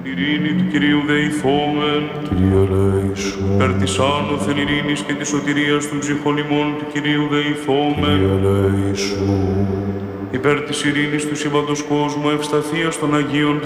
Ειρήνη του Κυρίου δεηθόμεν. Κύριε ελέησον. Υπέρ της άνωθεν ειρήνης και της σωτηρίας των ψυχών ημών του Κυρίου δεηθόμεν. Κύριε ελέησον. Υπέρ της ειρήνης του σύμπαντος κόσμου, ευσταθίας των Αγίων